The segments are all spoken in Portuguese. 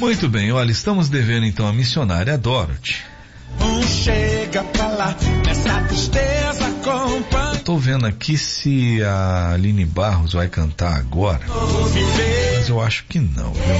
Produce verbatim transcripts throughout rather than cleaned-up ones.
Muito bem, olha, estamos devendo então a missionária Dorothy. Um chega pra lá, nessa tristeza acompanha. Eu tô vendo aqui se a Aline Barros vai cantar agora, mas eu acho que não, viu?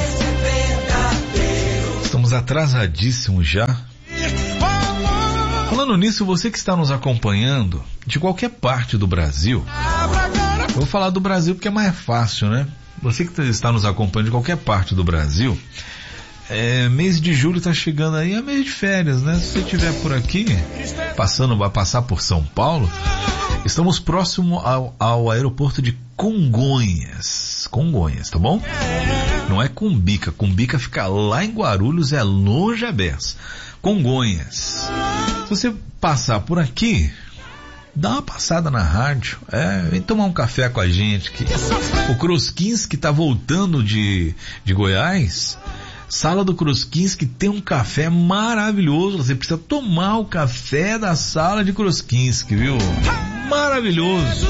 Estamos atrasadíssimos já. Falando nisso, você que está nos acompanhando de qualquer parte do Brasil, eu vou falar do Brasil porque é mais fácil, né? Você que está nos acompanhando de qualquer parte do Brasil, é, mês de julho está chegando aí, é mês de férias, né? Se você estiver por aqui, passando, vai passar por São Paulo, estamos próximo ao, ao aeroporto de Congonhas. Congonhas, tá bom? Não é Cumbica. Cumbica fica lá em Guarulhos, é longe a beça. Congonhas. Se você passar por aqui, dá uma passada na rádio, é, vem tomar um café com a gente. Que o Kruskinski tá voltando de, de Goiás. Sala do Kruskinski tem um café maravilhoso. Você precisa tomar o café da sala de Kruskinski, viu? Maravilhoso.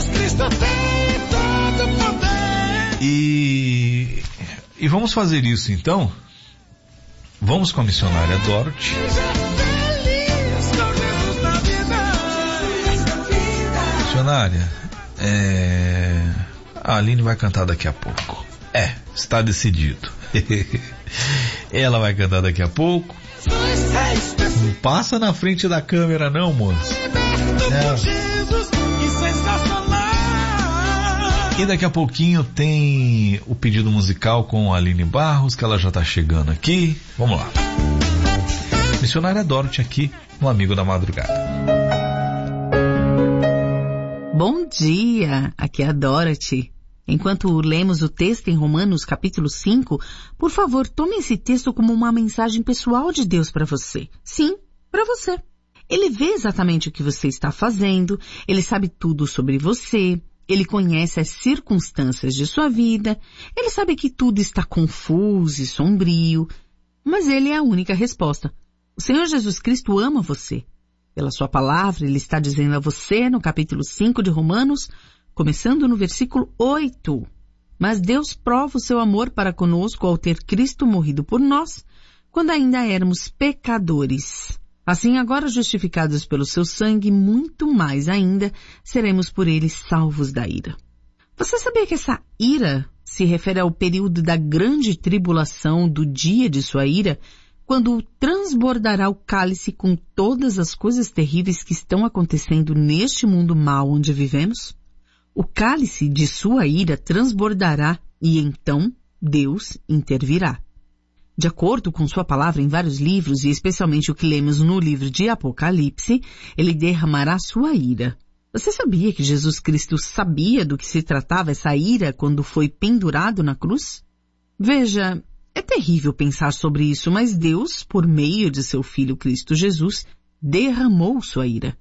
E, e vamos fazer isso então. Vamos com a missionária Dorothy. Missionária, é... a Aline vai cantar daqui a pouco. É, está decidido. Ela vai cantar daqui a pouco. Não passa na frente da câmera não, moça. Não. E daqui a pouquinho tem o pedido musical com a Aline Barros, que ela já está chegando aqui. Vamos lá. Missionária Dorothy aqui no Amigo da Madrugada. Bom dia, aqui é a Dorothy. Enquanto lemos o texto em Romanos capítulo cinco, por favor, tome esse texto como uma mensagem pessoal de Deus para você. Sim, para você. Ele vê exatamente o que você está fazendo, ele sabe tudo sobre você, ele conhece as circunstâncias de sua vida, ele sabe que tudo está confuso e sombrio, mas ele é a única resposta. O Senhor Jesus Cristo ama você. Pela sua palavra, ele está dizendo a você no capítulo cinco de Romanos, começando no versículo oito. Mas Deus prova o seu amor para conosco ao ter Cristo morrido por nós, quando ainda éramos pecadores. Assim, agora justificados pelo seu sangue, muito mais ainda, seremos por ele salvos da ira. Você sabia que essa ira se refere ao período da grande tribulação do dia de sua ira, quando transbordará o cálice com todas as coisas terríveis que estão acontecendo neste mundo mau onde vivemos? O cálice de sua ira transbordará e então Deus intervirá. De acordo com sua palavra em vários livros, e especialmente o que lemos no livro de Apocalipse, ele derramará sua ira. Você sabia que Jesus Cristo sabia do que se tratava essa ira quando foi pendurado na cruz? Veja, é terrível pensar sobre isso, mas Deus, por meio de seu Filho Cristo Jesus, derramou sua ira.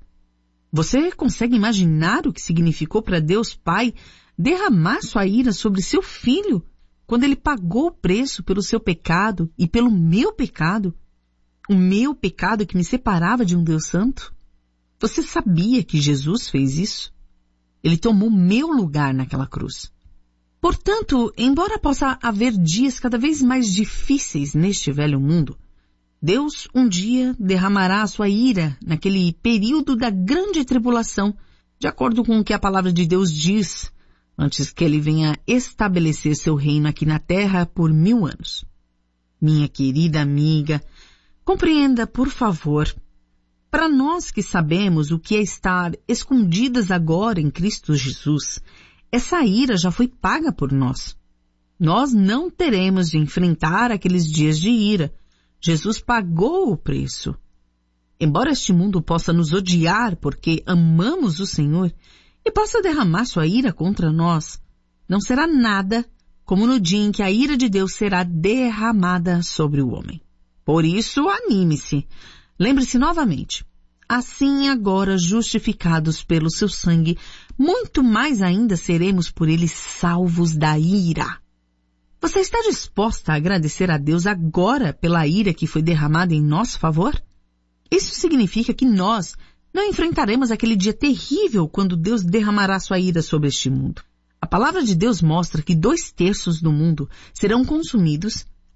Você consegue imaginar o que significou para Deus Pai derramar sua ira sobre seu Filho, quando ele pagou o preço pelo seu pecado e pelo meu pecado, o meu pecado que me separava de um Deus Santo? Você sabia que Jesus fez isso? Ele tomou meu lugar naquela cruz. Portanto, embora possa haver dias cada vez mais difíceis neste velho mundo, Deus um dia derramará a sua ira naquele período da grande tribulação, de acordo com o que a palavra de Deus diz, antes que ele venha estabelecer seu reino aqui na terra por mil anos. Minha querida amiga, compreenda, por favor, para nós que sabemos o que é estar escondidas agora em Cristo Jesus, essa ira já foi paga por nós. Nós não teremos de enfrentar aqueles dias de ira. Jesus pagou o preço. Embora este mundo possa nos odiar porque amamos o Senhor e possa derramar sua ira contra nós, não será nada como no dia em que a ira de Deus será derramada sobre o homem. Por isso, anime-se. Lembre-se novamente. Assim, agora, justificados pelo seu sangue, muito mais ainda seremos por ele salvos da ira. Você está disposta a agradecer a Deus agora pela ira que foi derramada em nosso favor? Isso significa que nós não enfrentaremos aquele dia terrível quando Deus derramará sua ira sobre este mundo. A palavra de Deus mostra que dois terços do mundo serão consumidos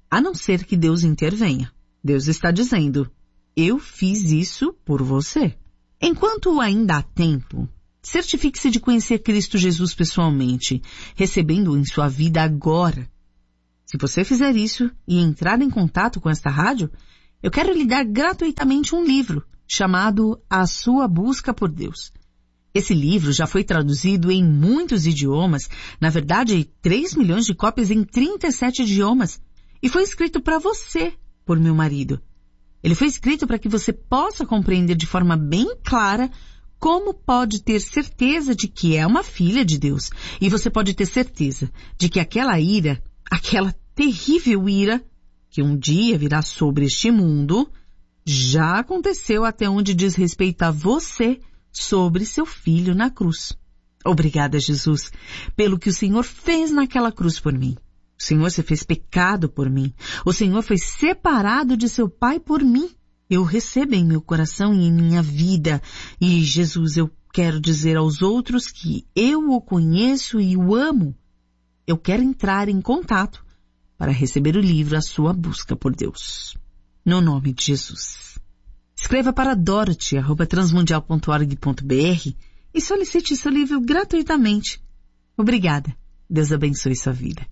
a não ser que Deus intervenha. Deus está dizendo, eu fiz isso por você. Enquanto ainda há tempo, certifique-se de conhecer Cristo Jesus pessoalmente, recebendo-o em sua vida agora. Se você fizer isso e entrar em contato com esta rádio, eu quero lhe dar gratuitamente um livro chamado A Sua Busca por Deus. Esse livro já foi traduzido em muitos idiomas, na verdade, três milhões de cópias em trinta e sete idiomas, e foi escrito para você, por meu marido. Ele foi escrito para que você possa compreender de forma bem clara como pode ter certeza de que é uma filha de Deus, e você pode ter certeza de que aquela ira, aquela terrível ira, que um dia virá sobre este mundo, já aconteceu até onde diz respeito a você, sobre seu filho na cruz. Obrigada, Jesus, pelo que o Senhor fez naquela cruz por mim. O Senhor se fez pecado por mim. O Senhor foi separado de seu Pai por mim. Eu recebo em meu coração e em minha vida. E, Jesus, eu quero dizer aos outros que eu o conheço e o amo. Eu quero entrar em contato para receber o livro A Sua Busca por Deus. No nome de Jesus. Escreva para dorothy arroba transmundial ponto org ponto br e solicite seu livro gratuitamente. Obrigada. Deus abençoe sua vida.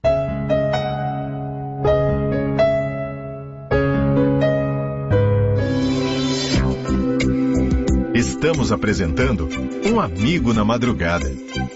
Estamos apresentando Um Amigo na Madrugada.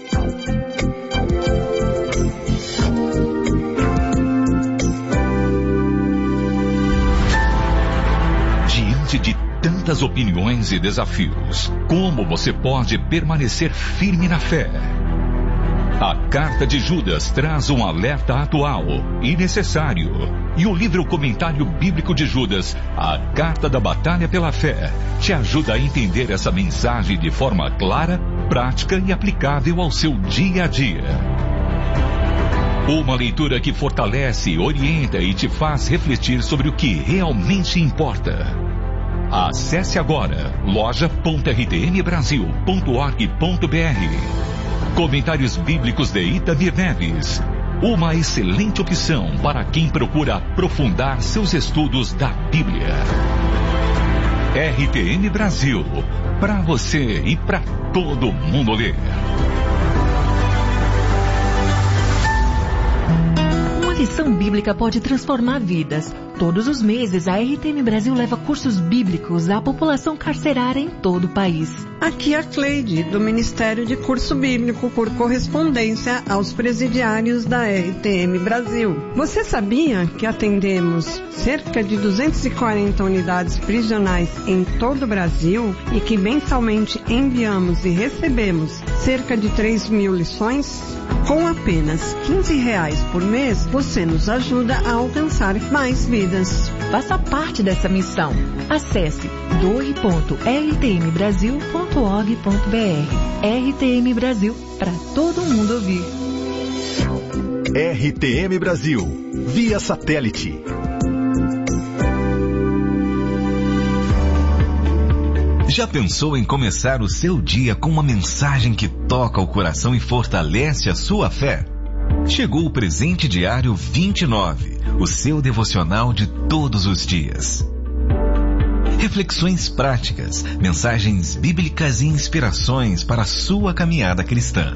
Diante de tantas opiniões e desafios, como você pode permanecer firme na fé? A Carta de Judas traz um alerta atual e necessário. E o livro Comentário Bíblico de Judas, a Carta da Batalha pela Fé, te ajuda a entender essa mensagem de forma clara, prática e aplicável ao seu dia a dia. Uma leitura que fortalece, orienta e te faz refletir sobre o que realmente importa. Acesse agora loja ponto r t m brasil ponto org ponto b r. Comentários Bíblicos de Itamir Neves. Uma excelente opção para quem procura aprofundar seus estudos da Bíblia. R T M Brasil. Para você e para todo mundo ler. Uma lição bíblica pode transformar vidas. Todos os meses, a R T M Brasil leva cursos bíblicos à população carcerária em todo o país. Aqui é a Cleide, do Ministério de Curso Bíblico por Correspondência aos presidiários da R T M Brasil. Você sabia que atendemos cerca de duzentas e quarenta unidades prisionais em todo o Brasil e que mensalmente enviamos e recebemos cerca de três mil lições? Com apenas quinze reais por mês, você nos ajuda a alcançar mais vidas. Faça parte dessa missão. Acesse doe ponto r t m brasil ponto org ponto b r. R T M Brasil, para todo mundo ouvir. R T M Brasil, via satélite. Já pensou em começar o seu dia com uma mensagem que toca o coração e fortalece a sua fé? Chegou o Presente Diário vinte e nove, o seu devocional de todos os dias. Reflexões práticas, mensagens bíblicas e inspirações para a sua caminhada cristã.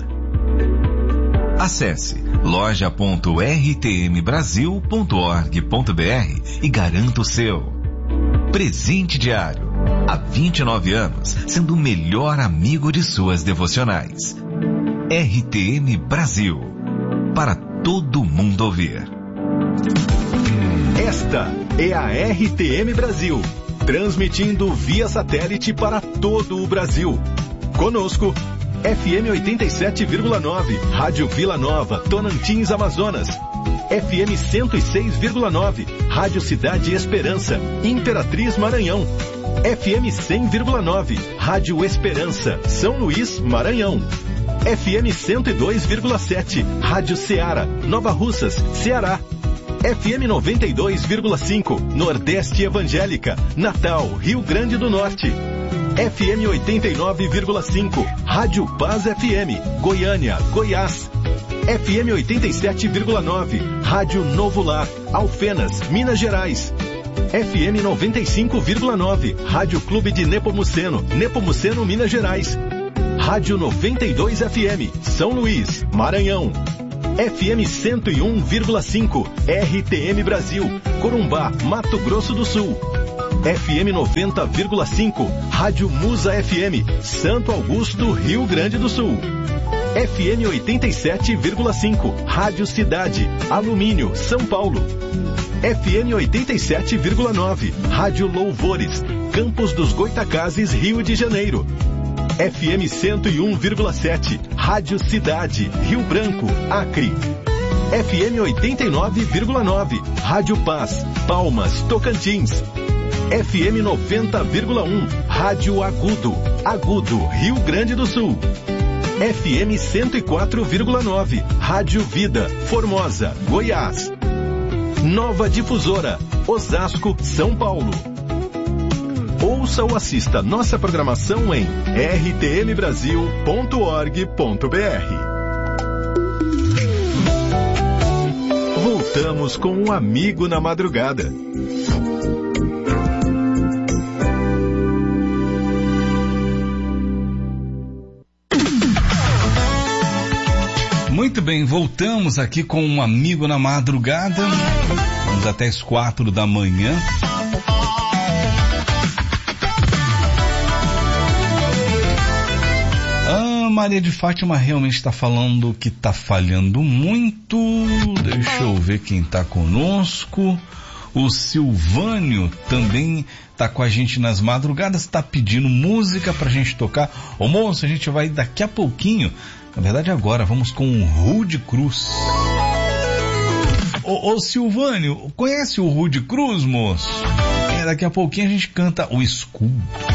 Acesse loja ponto r t m brasil ponto org ponto b r e garanta o seu. Presente Diário. Há vinte e nove anos, sendo o melhor amigo de suas devocionais. R T M Brasil. Para todo mundo ouvir. Esta é a R T M Brasil, transmitindo via satélite para todo o Brasil. Conosco, F M oitenta e sete vírgula nove, Rádio Vila Nova, Tonantins, Amazonas. F M cento e seis vírgula nove, Rádio Cidade Esperança, Imperatriz, Maranhão. F M cem vírgula nove, Rádio Esperança, São Luís, Maranhão. F M cento e dois vírgula sete, Rádio Ceará, Nova Russas, Ceará. F M noventa e dois vírgula cinco, Nordeste Evangélica, Natal, Rio Grande do Norte. F M oitenta e nove vírgula cinco, Rádio Paz F M, Goiânia, Goiás. F M oitenta e sete vírgula nove, Rádio Novo Lar, Alfenas, Minas Gerais. F M noventa e cinco vírgula nove, Rádio Clube de Nepomuceno, Nepomuceno, Minas Gerais. Rádio noventa e dois F M, São Luís, Maranhão. F M cento e um vírgula cinco, R T M Brasil, Corumbá, Mato Grosso do Sul. F M noventa vírgula cinco, Rádio Musa F M, Santo Augusto, Rio Grande do Sul. F M oitenta e sete vírgula cinco, Rádio Cidade, Alumínio, São Paulo. F M oitenta e sete vírgula nove, Rádio Louvores, Campos dos Goitacazes, Rio de Janeiro. F M cento e um vírgula sete, Rádio Cidade, Rio Branco, Acre. F M oitenta e nove vírgula nove, Rádio Paz, Palmas, Tocantins. F M noventa vírgula um, Rádio Agudo, Agudo, Rio Grande do Sul. F M cento e quatro vírgula nove, Rádio Vida, Formosa, Goiás. Nova Difusora, Osasco, São Paulo. Ouça ou assista nossa programação em r t m brasil ponto org ponto b r. Voltamos com um amigo na madrugada. Muito bem, voltamos aqui com um amigo na madrugada. Vamos até as quatro da manhã. Ah, Maria de Fátima realmente está falando que está falhando muito. Deixa eu ver quem está conosco. O Silvânio também está com a gente nas madrugadas, está pedindo música pra gente tocar. Ô moço, a gente vai daqui a pouquinho. Na verdade agora, vamos com o Rude Cruz. Ô, ô Silvânio, conhece o Rude Cruz, moço? É, daqui a pouquinho a gente canta o Escudo.